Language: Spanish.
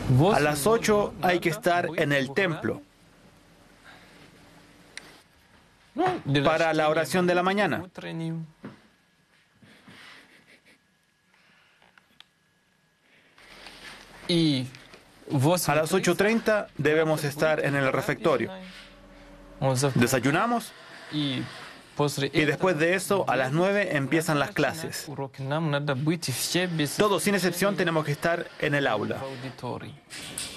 A las 8 hay que estar en el templo para la oración de la mañana. A las 8:30 debemos estar en el refectorio. Desayunamos y después de eso, a las 9 empiezan las clases. Todos, sin excepción, tenemos que estar en el aula.